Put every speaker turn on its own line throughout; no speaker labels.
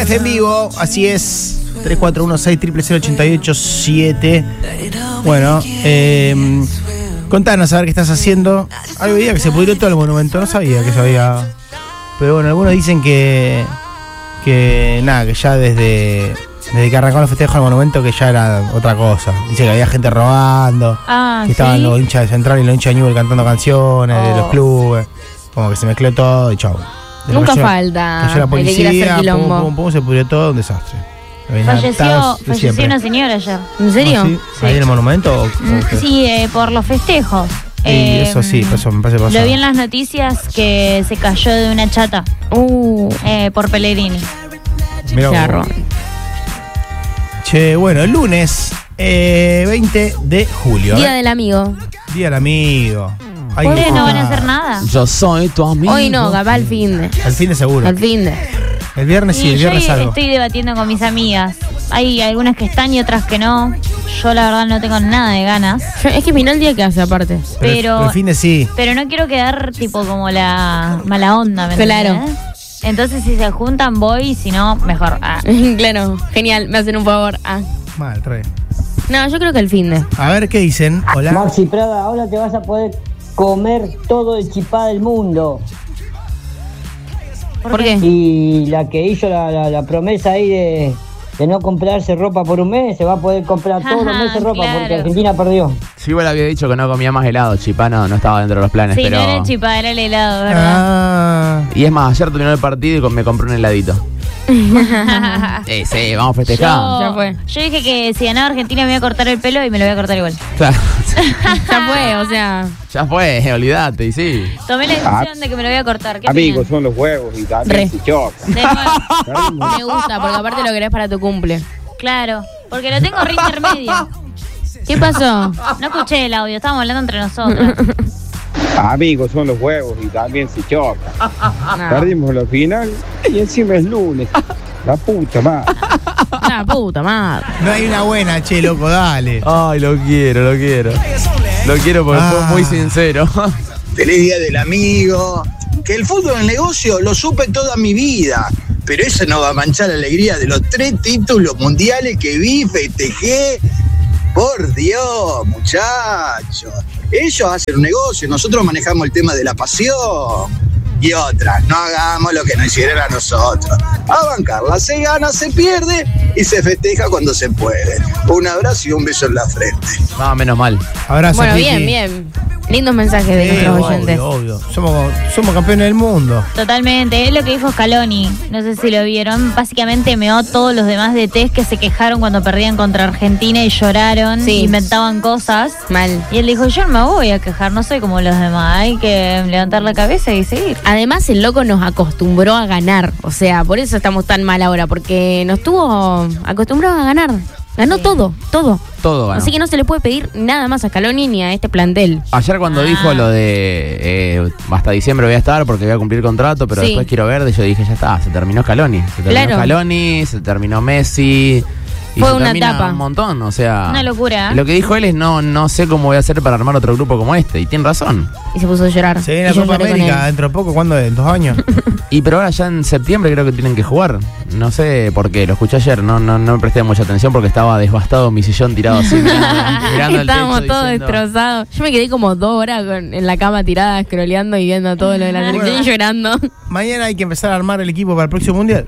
mensajes en vivo, así es. 3416-000887. Bueno, contanos a ver qué estás haciendo. Algo día que se pudrió todo el monumento, no sabía que se había. Pero bueno, algunos dicen que nada, que ya desde que arrancó el festejo del monumento que ya era otra cosa. Dice que había gente robando, que estaban los hinchas de Central y los hinchas de Newell cantando canciones de los clubes. Como que se mezcló todo y chau.
Nunca falta.
Cayó la policía, pum, se pudrió todo, un desastre.
Falleció una señora ayer.
¿En serio?
¿Ah, sí? ¿Ahí en el monumento?
Sí, por los festejos.
Eso sí, pasó.
Lo vi en las noticias que se cayó de una chata por Pellegrini.
Mirá, che, bueno, el lunes 20 de julio.
Día del amigo.
Día del amigo.
¿Ustedes no van a hacer nada?
Yo soy tu amigo.
Hoy no, va al fin de.
Al fin de seguro.
Al fin de.
El viernes sí, el viernes salgo.
Estoy debatiendo con mis amigas. Hay algunas que están y otras que no. Yo la verdad no tengo nada de ganas.
Es que mirá el día que hace aparte.
Pero el fin de sí.
Pero no quiero quedar tipo como la mala onda, ¿me
Claro.
entiendes? Entonces si se juntan voy y si no, mejor.
Claro, genial, me hacen un favor.
Mal, re.
No, yo creo que el fin de.
A ver qué dicen. Hola.
Maxi Prada, ahora te vas a poder comer todo el chipá del mundo.
¿Por qué?
Y la que hizo la promesa ahí de no comprarse ropa por un mes, se va a poder comprar todos los meses ropa,
claro.
porque Argentina perdió.
Sí, igual había dicho que no comía más helado. Chipá no estaba dentro de los planes,
Sí,
pero...
no era el chipá, era el helado, ¿verdad?
Y es más, ayer terminó el partido y me compré un heladito. Sí, vamos a festejar.
Ya fue.
Yo dije que si ganaba Argentina me iba a cortar el pelo y me lo voy a cortar igual.
Claro.
Ya fue, o sea.
Ya fue, olvídate, y sí.
Tomé la decisión de que me lo voy a cortar. ¿Qué
Amigos,
opinan?
son los huevos y también se chocan.
De nuevo.
Me gusta, porque aparte lo querés para tu cumple.
Claro, porque lo tengo re intermedio.
¿Qué pasó?
No escuché el audio, estábamos hablando entre nosotros.
Amigos, son los huevos y también se chocan.
No.
Perdimos la final y encima es lunes. La puta madre.
La puta madre.
No hay una buena, che, loco, dale.
Ay, lo quiero. Lo quiero porque fue muy sincero.
Feliz día del amigo. Que el fútbol es un negocio lo supe toda mi vida. Pero eso no va a manchar la alegría de los 3 títulos mundiales que vi, festejé. Por Dios, muchachos. Ellos hacen un negocio, nosotros manejamos el tema de la pasión. Y otra, no hagamos lo que nos hicieron a nosotros. A bancarla, se gana, se pierde y se festeja cuando se puede. Un abrazo y un beso en la frente.
No, menos mal.
Abrazo,
Bueno,
Ricky.
bien. Lindos mensajes de nuestros oyentes.
Obvio. Somos campeones del mundo.
Totalmente, es lo que dijo Scaloni. No sé si lo vieron. Básicamente meó todos los demás de DTs que se quejaron cuando perdían contra Argentina y lloraron,
Sí.
inventaban cosas.
Mal.
Y él dijo, yo no me voy a quejar, no soy como los demás, hay que levantar la cabeza y seguir.
Además, el loco nos acostumbró a ganar. O sea, por eso estamos tan mal ahora, porque nos tuvo acostumbrados a ganar. Ganó todo.
Todo ganó.
Así que no se le puede pedir nada más a Scaloni ni a este plantel.
Ayer cuando dijo lo de hasta diciembre voy a estar porque voy a cumplir contrato, pero
Sí.
después quiero ver, yo dije, ya está, se terminó Scaloni. Se terminó
Claro.
Scaloni, se terminó Messi. Y
Fue
se
una
termina
etapa.
un montón, o sea...
Una locura.
Y lo que dijo él es, no sé cómo voy a hacer para armar otro grupo como este. Y tiene razón.
Y se puso a llorar.
Se viene
Y
la
yo
Copa
lloré con
América
él.
dentro de poco, ¿cuándo es? ¿En 2 años?
Pero ahora ya en septiembre creo que tienen que jugar. No sé por qué, lo escuché ayer, no me presté mucha atención porque estaba devastado mi sillón tirado así, mirando el techo.
Estábamos todos
diciendo,
destrozados. Yo me quedé como 2 horas en la cama tirada, scrolleando y viendo todo lo de la selección y llorando.
Mañana hay que empezar a armar el equipo para el próximo mundial.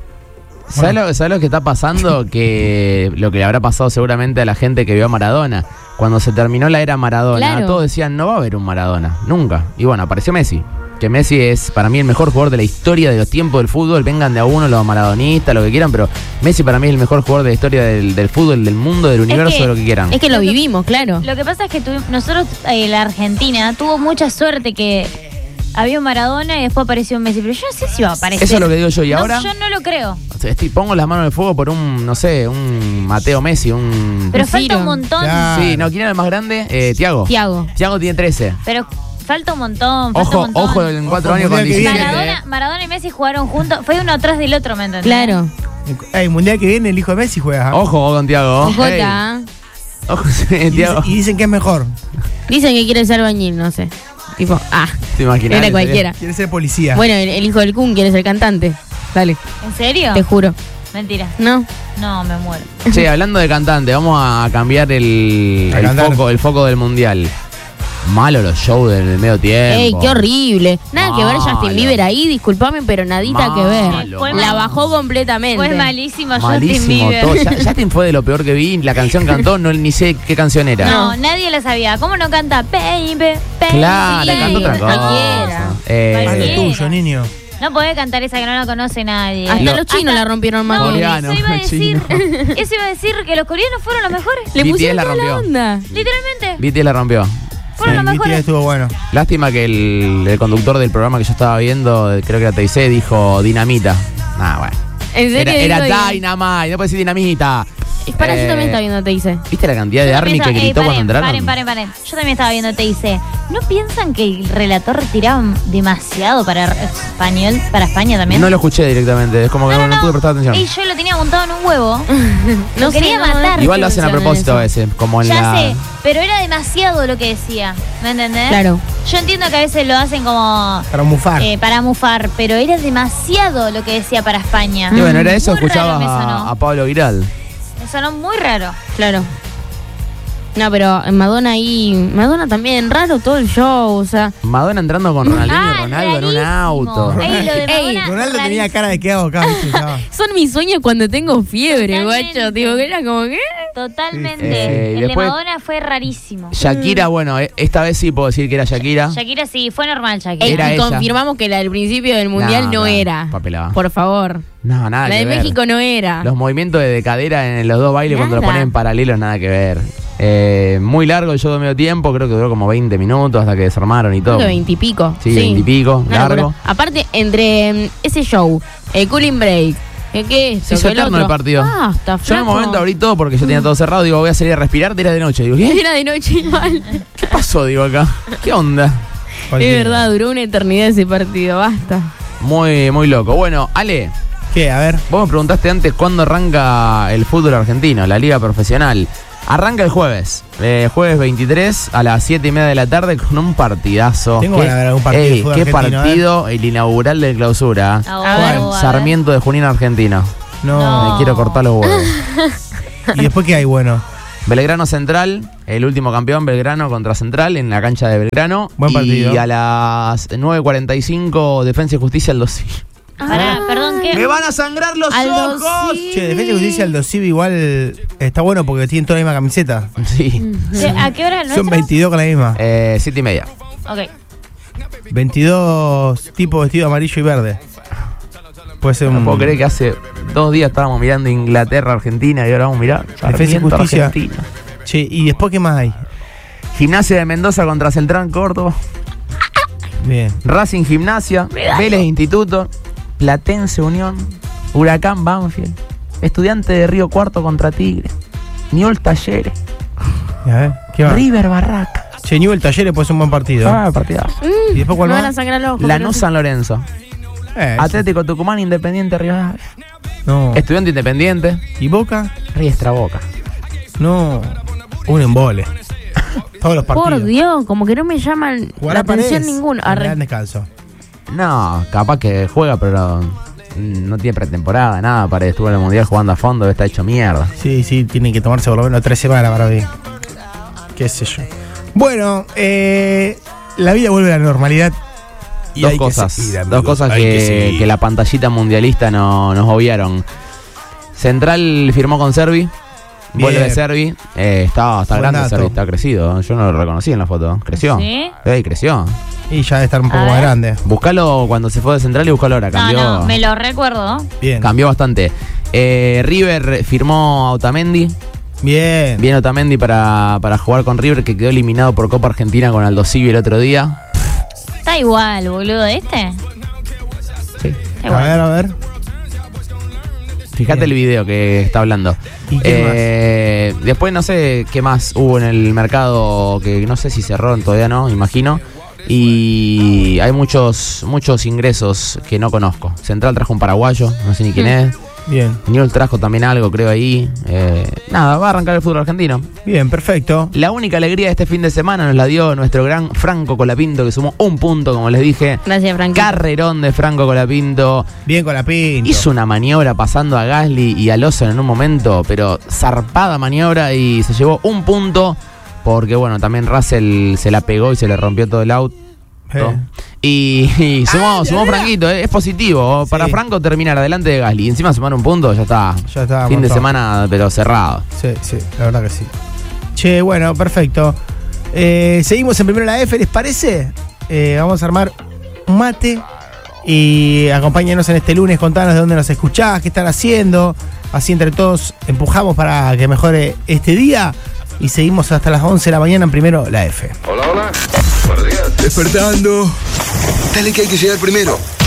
¿Sabes lo que está pasando? Que lo que le habrá pasado seguramente a la gente que vio a Maradona. Cuando se terminó la era Maradona,
Claro.
todos decían, no va a haber un Maradona, nunca. Y bueno, apareció Messi. Que Messi es para mí el mejor jugador de la historia de los tiempos del fútbol. Vengan de a uno los maradonistas, lo que quieran, pero Messi para mí es el mejor jugador de la historia del fútbol, del mundo, del universo,
que-
de lo que quieran.
Es que lo vivimos, claro.
Lo que pasa es que nosotros, la Argentina, tuvo mucha suerte que había un Maradona y después apareció un Messi, pero yo no sé si va a aparecer.
Eso es lo que digo yo. Y
No,
ahora
yo no lo creo.
o sea, pongo las manos en el fuego por un, no sé, un Mateo Messi, un...
Pero
Un
falta
Ciro.
un montón.
Claro.
Sí, no, ¿quién era el más grande? Thiago. Thiago tiene 13.
Pero falta un montón. Falta un
Ojo,
montón.
en 4
Ojo,
años con
mundial que
17.
viene.
Maradona y Messi jugaron juntos. Fue uno atrás del otro, ¿me entendés?
Claro.
El mundial que viene, el hijo de Messi juega. ¿Ah?
Ojo con Thiago.
Ojota.
Ojo, sí,
Y,
Thiago.
y dicen que es mejor.
Dicen que quiere ser albañil, no sé. Tipo,
¿Te imaginas?
era cualquiera.
Quiere ser policía.
Bueno, el hijo del Kun quiere ser cantante. Dale,
¿En serio?
te juro.
Mentira.
No.
No, me muero.
Che, hablando de cantante, vamos a cambiar el foco del mundial. Malo los shows del medio tiempo.
Ey, qué horrible. Nada que ver
Malo.
Justin Bieber ahí, disculpame, pero nadita que ver.
Malo,
La bajó completamente.
Fue malísimo Justin
Malísimo
Bieber.
todo. Justin fue de lo peor que vi. La canción cantó, no ni sé qué canción era.
No, nadie la sabía. ¿Cómo no canta? Baby, baby.
Claro,
Sí,
cantó otra cosa.
cualquiera.
Haz lo
Sí.
tuyo, niño.
No podés cantar esa que no la conoce nadie.
Hasta los chinos la rompieron más.
No,
Coreano,
eso iba a decir.
chino.
Eso iba a decir que los coreanos fueron los mejores.
Le
BTS
pusieron
la
toda la
rompió.
onda.
Literalmente.
BTS la rompió.
Fueron los
El BTS
mejores.
estuvo bueno.
Lástima que el conductor del programa que yo estaba viendo, creo que era TIC, dijo dinamita. Nah, bueno.
¿En serio?
Era
digo,
Dynamite, no puede decir dinamita.
Es para yo también estaba viendo, te dice.
¿Viste la cantidad de
Yo
ARMY que
también
gritó cuando
estaba-
entraron?
Paren. Yo también estaba viendo TIC. ¿No piensan que el relator tiraba demasiado para España también?
No lo escuché directamente, es como que no pude prestar atención.
Y yo lo tenía montado en un huevo.
No
Lo quería matar.
Igual lo hacen a propósito a veces, como en
Ya
la...
sé, pero era demasiado lo que decía. ¿Me entendés?
Claro.
Yo entiendo que a veces lo hacen como
Para mufar.
para mufar, pero era demasiado lo que decía para España.
Y bueno, era eso,
Muy raro
escuchabas
me sonó.
a Pablo Viral.
Me sonó muy raro.
Claro. No, pero en Madonna ahí. Madonna también, raro todo el show, o sea.
Madonna entrando con Ronaldinho y Ronaldo en un
rarísimo.
auto.
Ey, lo de
Ey,
Madonna,
Ronaldo tenía
rarísimo.
cara de que hago acá, ¿viste? Ya.
Son mis sueños cuando tengo fiebre,
Totalmente.
guacho. Digo, que era como que.
Totalmente. El
después-
de Madonna fue rarísimo.
Shakira, bueno, esta vez sí puedo decir que era Shakira.
Shakira sí, fue normal Shakira.
Ey,
Era
y
ella.
confirmamos que la del principio del mundial no,
No,
era.
papelada.
Por favor.
No, nada
La
que
de
ver.
México no era.
Los movimientos de cadera en los dos bailes cuando lo
Nada.
ponen en paralelo, nada que ver. Muy largo el show de medio tiempo, creo que duró como 20 minutos hasta que desarmaron y todo.
Creo que 20 y pico.
Sí, 20 y pico,
Una
largo.
locura. Aparte, entre ese show, el cooling break, ¿qué es?
Se hizo eterno el partido.
Basta,
Yo en un
flaco.
momento abrí todo porque yo tenía todo cerrado, digo, voy a salir a respirar, era de noche. Digo, ¿qué?
Era de noche igual.
¿Qué pasó? Digo acá. ¿Qué onda?
Es verdad, duró una eternidad ese partido, basta.
Muy, muy loco. Bueno, Ale,
¿Qué? A ver.
vos me preguntaste antes cuándo arranca el fútbol argentino, la liga profesional. Arranca el jueves, jueves 23 a las 7:30 de la tarde con un partidazo.
Tengo ganas de ver algún partido de fútbol
qué
argentino,
partido, el inaugural de clausura.
A ver.
Sarmiento de Junín, Argentina.
No.
Me quiero cortar los huevos.
¿Y después qué hay bueno?
Belgrano Central, el último campeón Belgrano contra Central en la cancha de Belgrano.
Buen partido.
Y a las 9:45 Defensa y Justicia Aldo Civi.
Pará, perdón, ¿qué?
¡Me van a sangrar los
Aldo
ojos!
Civi.
Che, Defensa y Justicia Aldo Civi igual está bueno porque tienen toda la misma camiseta.
Sí.
¿A qué hora es el
Son
nuestro?
22 con la misma.
7:30.
Ok.
22 tipos vestido amarillo y verde. Puede ser
No
un...
puedo creer que hace 2 días estábamos mirando Inglaterra, Argentina y ahora vamos a mirar
Defensa y
Sarmiento,
Justicia.
Argentina.
Che, ¿y después qué más hay?
Gimnasia de Mendoza contra Central Córdoba.
Bien.
Racing Gimnasia. Vélez Instituto. Platense Unión. Huracán Banfield. Estudiante de Río Cuarto contra Tigre. Newell's Talleres.
A ver, ¿qué va?
River Barraca.
Che, Newell's Talleres puede ser un buen partido.
Partidazo.
¿Y después cuál
Me
más?
van a sangrar los ojos.
Lanús San Lorenzo. Atlético Tucumán, Independiente Rivadavia.
No.
Estudiante Independiente.
¿Y Boca?
Riestra Boca.
No. Un embole. Todos los partidos.
Por Dios, como que no me llaman la
Jugará
atención
Paredes.
ninguno.
Le dan descanso.
No, capaz que juega, pero no tiene pretemporada, nada. Para estuvo en el Mundial jugando a fondo, está hecho mierda.
Sí, sí, tienen que tomarse por lo menos 3 semanas para ver. Qué sé yo. Bueno, la vida vuelve a la normalidad. Y
Dos
hay que
cosas,
seguir, amigos,
dos cosas
hay
que
seguir.
la pantallita mundialista nos obviaron. Central firmó con Servi.
Bien.
Vuelve Servi. Está
Buen
grande
dato.
Servi, está crecido. Yo no lo reconocí en la foto. Creció.
¿Sí?
Creció.
Y ya debe estar un poco
A
más
ver.
grande.
Buscalo cuando se fue de Central y buscalo ahora. Cambió,
No, me lo recuerdo.
Bien.
cambió bastante. River firmó a Otamendi.
Bien.
Viene Otamendi para jugar con River, que quedó eliminado por Copa Argentina con Aldo Civi el otro día.
Está igual, boludo, ¿este?
Sí.
Está
A
igual.
ver, a ver.
Fíjate
Bien.
el video que está hablando.
¿Y qué
Después no sé qué más hubo en el mercado, que no sé si cerraron, todavía no, imagino. Y hay muchos ingresos que no conozco. Central trajo un paraguayo, no sé ni quién es.
Bien.
Newell's trajo también algo, creo, ahí. Nada, va a arrancar el fútbol argentino.
Bien, perfecto.
La única alegría de este fin de semana nos la dio nuestro gran Franco Colapinto, que sumó un punto, como les dije.
Gracias, Franco.
Carrerón de Franco Colapinto.
Bien con la pinta.
Hizo una maniobra pasando a Gasly y a Lawson en un momento, pero zarpada maniobra, y se llevó un punto porque, bueno, también Russell se la pegó y se le rompió todo el auto. Y sumó Franquito, es positivo. Para Franco terminar adelante de Gasly y encima sumar un punto, ya está. Fin de semana, pero cerrado.
Sí, la verdad que sí. Che, bueno, perfecto. Seguimos en Primero la F, ¿les parece? Vamos a armar un mate y acompáñenos en este lunes, contanos de dónde nos escuchás, qué están haciendo. Así entre todos empujamos para que mejore este día. Y seguimos hasta las 11 de la mañana en Primero la F.
Hola. Buenos días. Despertando. Dale que hay que llegar primero.